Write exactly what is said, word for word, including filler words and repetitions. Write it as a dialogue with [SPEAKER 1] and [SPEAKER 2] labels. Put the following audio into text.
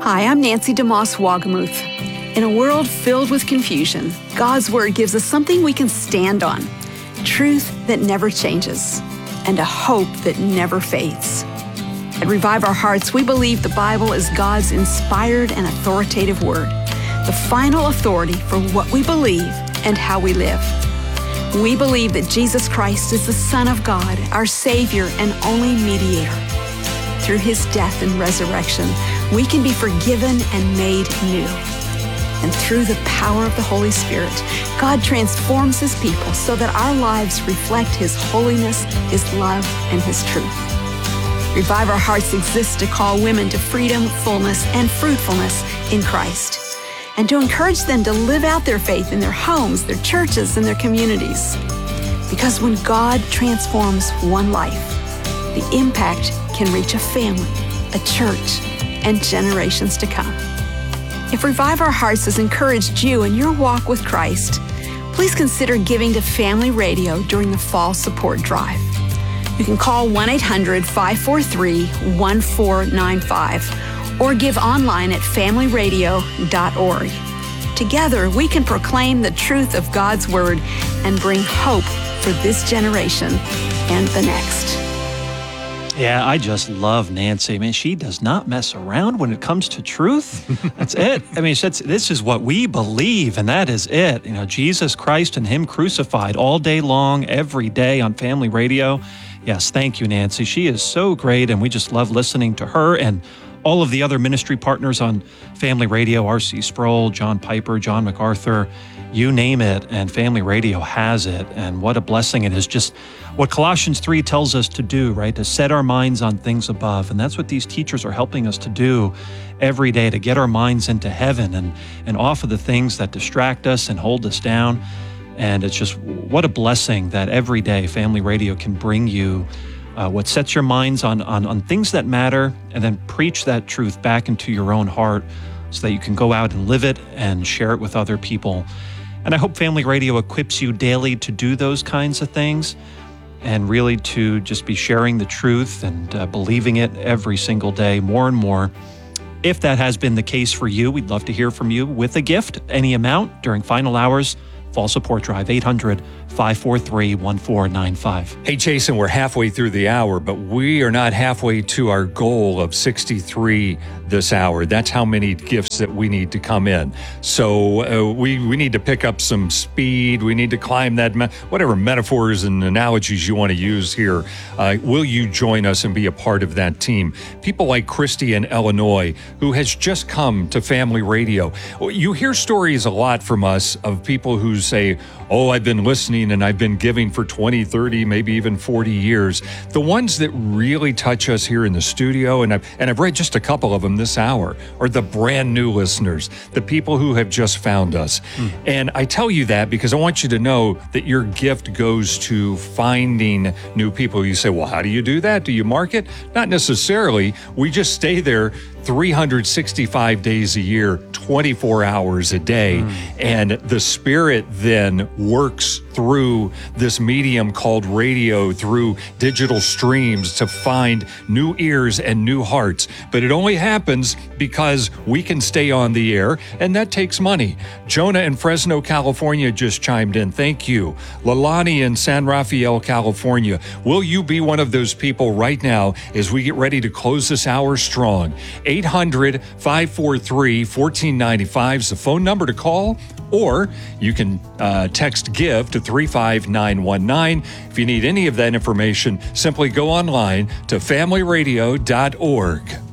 [SPEAKER 1] Hi, I'm Nancy DeMoss Wagamuth. In a world filled with confusion, God's Word gives us something we can stand on, truth that never changes, and a hope that never fades. At Revive Our Hearts, we believe the Bible is God's inspired and authoritative Word, the final authority for what we believe and how we live. We believe that Jesus Christ is the Son of God, our Savior and only mediator. Through His death and resurrection, we can be forgiven and made new. And through the power of the Holy Spirit, God transforms His people so that our lives reflect His holiness, His love, and His truth. Revive Our Hearts exists to call women to freedom, fullness, and fruitfulness in Christ, and to encourage them to live out their faith in their homes, their churches, and their communities. Because when God transforms one life, the impact can reach a family, a church, and generations to come. If Revive Our Hearts has encouraged you in your walk with Christ, please consider giving to Family Radio during the fall support drive. You can call one eight hundred, five four three, one four nine five or give online at family radio dot org. Together, we can proclaim the truth of God's Word and bring hope for this generation and the next.
[SPEAKER 2] Yeah, I just love Nancy. I mean, she does not mess around when it comes to truth. That's it. I mean, that's, this is what we believe, and that is it. You know, Jesus Christ and Him crucified all day long, every day on Family Radio. Yes, thank you, Nancy. She is so great, and we just love listening to her and all of the other ministry partners on Family Radio, R C Sproul, John Piper, John MacArthur, you name it, and Family Radio has it. And what a blessing it is. Just what Colossians three tells us to do, right? To set our minds on things above. And that's what these teachers are helping us to do every day, to get our minds into heaven and, and off of the things that distract us and hold us down. And it's just what a blessing that every day Family Radio can bring you uh, what sets your minds on, on, on things that matter, and then preach that truth back into your own heart so that you can go out and live it and share it with other people. And I hope Family Radio equips you daily to do those kinds of things and really to just be sharing the truth and uh, believing it every single day more and more. If that has been the case for you, we'd love to hear from you with a gift, any amount, during final hours. Fall support drive, eight hundred, five four three, one four nine five.
[SPEAKER 3] Hey, Jason, we're halfway through the hour, but we are not halfway to our goal of sixty-three this hour. That's how many gifts that we need to come in. So uh, we, we need to pick up some speed. We need to climb that, me- whatever metaphors and analogies you want to use here. Uh, will you join us and be a part of that team? People like Christy in Illinois, who has just come to Family Radio. You hear stories a lot from us of people who say, oh, I've been listening and I've been giving for twenty, thirty, maybe even forty years. The ones that really touch us here in the studio, and I've, and I've read just a couple of them this hour, are the brand new listeners, the people who have just found us. Mm. And I tell you that because I want you to know that your gift goes to finding new people. You say, well, how do you do that? Do you market? Not necessarily. We just stay there three hundred sixty-five days a year, twenty-four hours a day. Mm. And the Spirit then works through this medium called radio, through digital streams, to find new ears and new hearts. But it only happens because we can stay on the air, and that takes money. Jonah in Fresno, California just chimed in. Thank you. Lalani in San Rafael, California. Will you be one of those people right now as we get ready to close this hour strong? eight hundred, five four three, one four nine five is the phone number to call, or you can uh, text GIVE to three five nine one nine. If you need any of that information, simply go online to family radio dot org.